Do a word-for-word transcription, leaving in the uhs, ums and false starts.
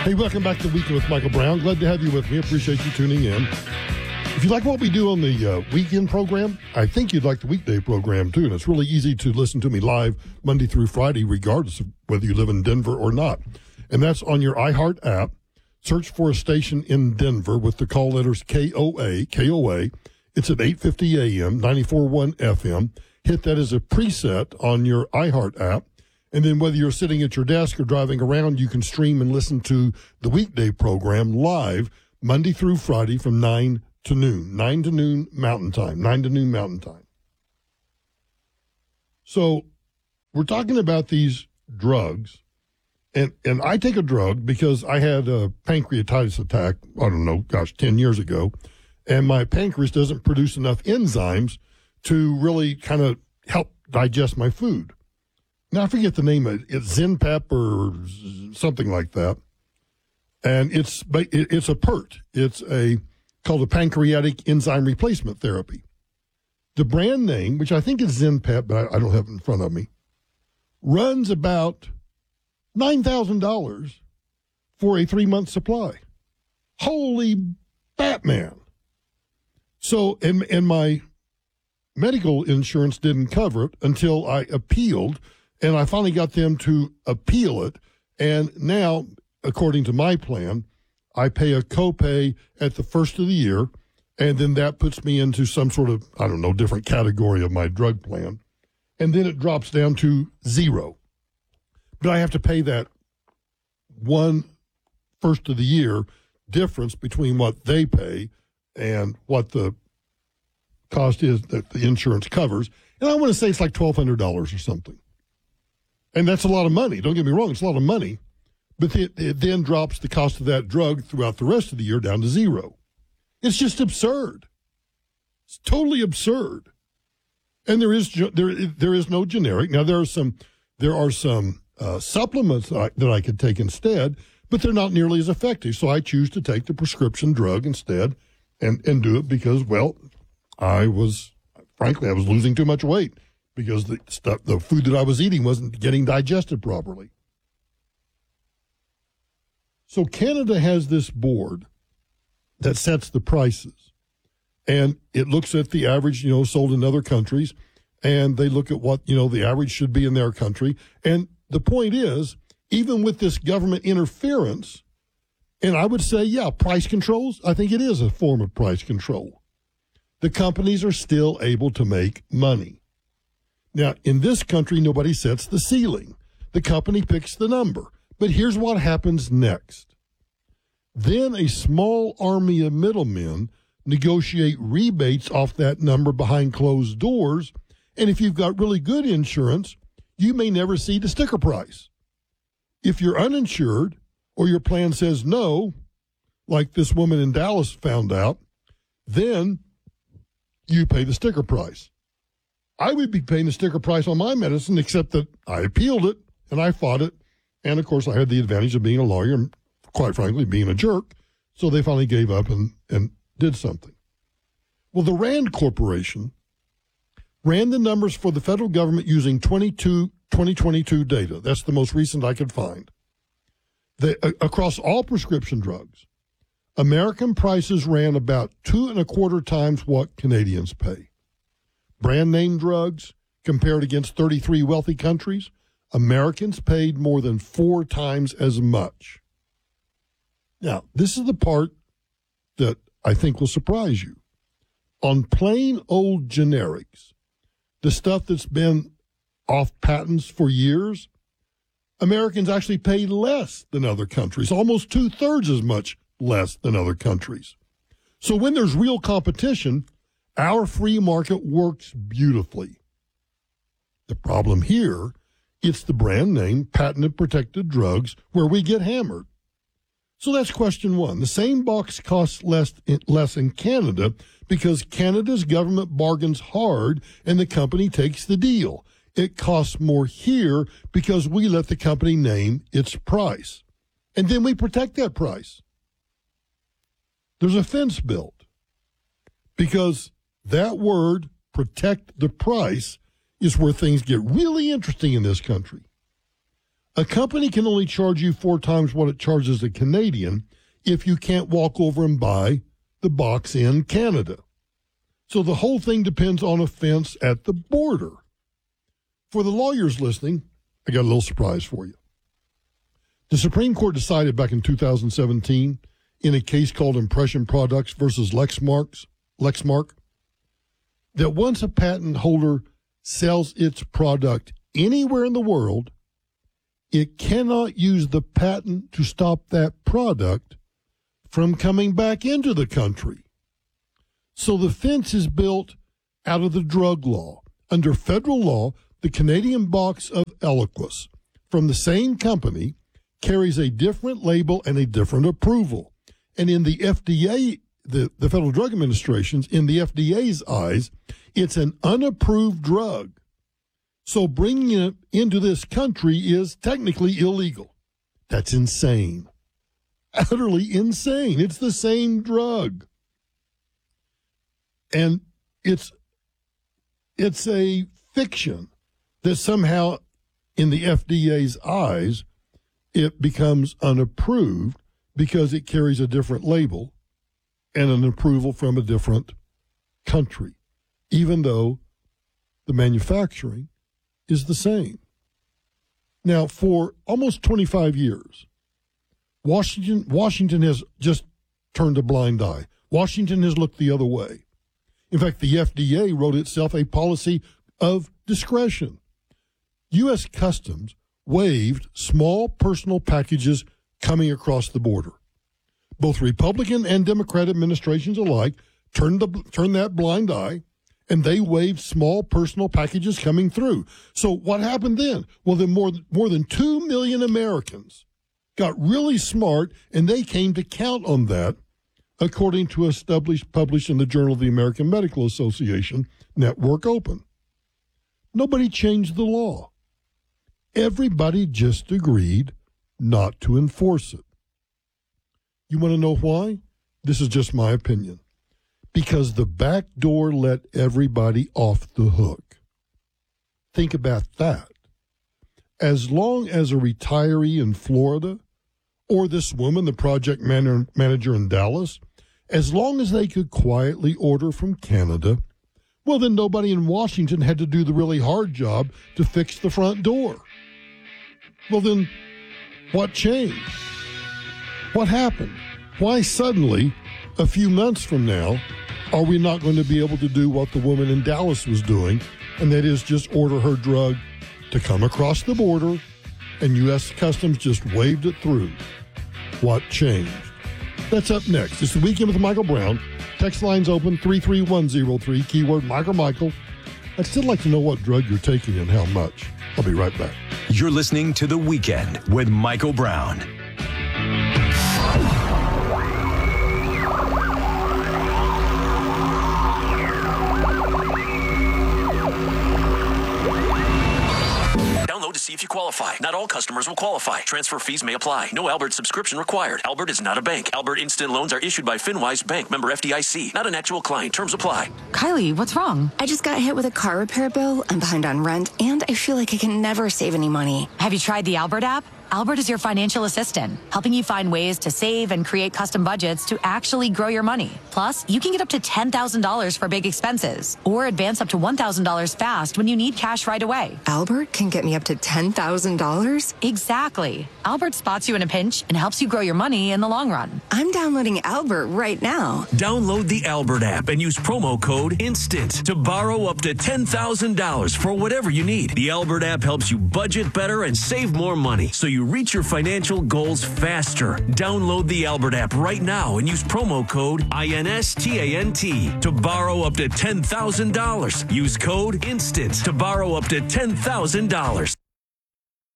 Hey, welcome back to the Weekend with Michael Brown. Glad to have you with me. Appreciate you tuning in. If you like what we do on the uh, weekend program, I think you'd like the weekday program too. And it's really easy to listen to me live Monday through Friday, regardless of whether you live in Denver or not. And that's on your iHeart app. Search for a station in Denver with the call letters K O A, K O A. It's at eight fifty A M, ninety-four point one F M. Hit that as a preset on your iHeart app. And then whether you're sitting at your desk or driving around, you can stream and listen to the weekday program live Monday through Friday from nine to noon, nine to noon Mountain Time, nine to noon Mountain Time. So we're talking about these drugs, and, and I take a drug because I had a pancreatitis attack, I don't know, gosh, ten years ago, and my pancreas doesn't produce enough enzymes to really kind of help digest my food. Now, I forget the name of it. It's Zenpep or something like that. And it's it's a P E R T. It's a called a pancreatic enzyme replacement therapy. The brand name, which I think is Zenpep, but I, I don't have it in front of me, runs about nine thousand dollars for a three-month supply. Holy Batman. So, and, and my medical insurance didn't cover it until I appealed. And I finally got them to appeal it. And now, according to my plan, I pay a copay at the first of the year. And then that puts me into some sort of, I don't know, different category of my drug plan. And then it drops down to zero. But I have to pay that one first of the year difference between what they pay and what the cost is that the insurance covers. And I want to say it's like twelve hundred dollars or something. And that's a lot of money. Don't get me wrong, it's a lot of money. But it, it then drops the cost of that drug throughout the rest of the year down to zero. It's just absurd. It's totally absurd. And there is there there is no generic. Now there are some there are some uh, supplements that I, that I could take instead, but they're not nearly as effective. So I choose to take the prescription drug instead, and and do it because, well, I was frankly I was losing too much weight. Because the stuff, the food that I was eating wasn't getting digested properly. So Canada has this board that sets the prices. And it looks at the average, you know, sold in other countries. And they look at what, you know, the average should be in their country. And the point is, even with this government interference, and I would say, yeah, price controls, I think it is a form of price control. The companies are still able to make money. Now, in this country, nobody sets the ceiling. The company picks the number. But here's what happens next. Then a small army of middlemen negotiate rebates off that number behind closed doors. And if you've got really good insurance, you may never see the sticker price. If you're uninsured or your plan says no, like this woman in Dallas found out, then you pay the sticker price. I would be paying the sticker price on my medicine, except that I appealed it and I fought it. And, of course, I had the advantage of being a lawyer and, quite frankly, being a jerk. So they finally gave up and, and did something. Well, the RAND Corporation ran the numbers for the federal government using twenty twenty-two data. That's the most recent I could find. They, uh, across all prescription drugs, American prices ran about two and a quarter times what Canadians pay. Brand name drugs compared against thirty-three wealthy countries, Americans paid more than four times as much. Now, this is the part that I think will surprise you. On plain old generics, the stuff that's been off patents for years, Americans actually pay less than other countries, almost two-thirds as much less than other countries. So when there's real competition, our free market works beautifully. The problem here, it's the brand name, patented protected drugs where we get hammered. So that's question one. The same box costs less in, less in Canada because Canada's government bargains hard and the company takes the deal. It costs more here because we let the company name its price. And then we protect that price. There's a fence built because that word, protect the price, is where things get really interesting in this country. A company can only charge you four times what it charges a Canadian if you can't walk over and buy the box in Canada. So the whole thing depends on a fence at the border. For the lawyers listening, I got a little surprise for you. The Supreme Court decided back in two thousand seventeen in a case called Impression Products versus Lexmark, Lexmark that once a patent holder sells its product anywhere in the world, it cannot use the patent to stop that product from coming back into the country. So the fence is built out of the drug law. Under federal law, the Canadian box of Eliquis from the same company carries a different label and a different approval. And in the F D A, the, the Federal Drug Administration's, in the F D A's eyes, it's an unapproved drug. So bringing it into this country is technically illegal. That's insane. Utterly insane. It's the same drug. And it's it's a fiction that somehow in the F D A's eyes it becomes unapproved because it carries a different label and an approval from a different country, even though the manufacturing is the same. Now, for almost twenty-five years, Washington Washington has just turned a blind eye. Washington has looked the other way. In fact, the F D A wrote itself a policy of discretion. U S Customs waived small personal packages coming across the border. Both Republican and Democrat administrations alike turned, the, turned that blind eye, and they waived small personal packages coming through. So what happened then? Well, then more, more than two million Americans got really smart, and they came to count on that, according to a study published in the Journal of the American Medical Association, Network Open. Nobody changed the law. Everybody just agreed not to enforce it. You want to know why? This is just my opinion. Because the back door let everybody off the hook. Think about that. As long as a retiree in Florida, or this woman, the project man- manager in Dallas, as long as they could quietly order from Canada, well, then nobody in Washington had to do the really hard job to fix the front door. Well, then what changed? What happened? Why suddenly, a few months from now, are we not going to be able to do what the woman in Dallas was doing, and that is just order her drug to come across the border, and U S Customs just waved it through? What changed? That's up next. It's the Weekend with Michael Brown. Text lines open, three three one zero three, keyword Michael Michael. I'd still like to know what drug you're taking and how much. I'll be right back. You're listening to The Weekend with Michael Brown. To see if you qualify. Not all customers will qualify. Transfer fees may apply. No Albert subscription required. Albert is not a bank. Albert Instant Loans are issued by FinWise Bank, member F D I C. Not an actual client. Terms apply. Kylie, what's wrong? I just got hit with a car repair bill. I'm behind on rent, and I feel like I can never save any money. Have you tried the Albert app? Albert is your financial assistant, helping you find ways to save and create custom budgets to actually grow your money. Plus, you can get up to ten thousand dollars for big expenses or advance up to one thousand dollars fast when you need cash right away. Albert can get me up to ten thousand dollars? Exactly. Albert spots you in a pinch and helps you grow your money in the long run. I'm downloading Albert right now. Download the Albert app and use promo code INSTANT to borrow up to ten thousand dollars for whatever you need. The Albert app helps you budget better and save more money, so you reach your financial goals faster. Download the Albert app right now and use promo code INSTANT to borrow up to ten thousand dollars. Use code INSTANT to borrow up to ten thousand dollars.